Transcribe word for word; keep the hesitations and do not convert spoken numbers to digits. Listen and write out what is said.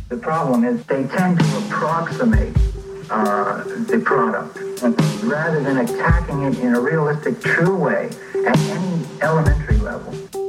The problem is they tend to approximate uh, the product rather than attacking it in a realistic, true way at any elementary level.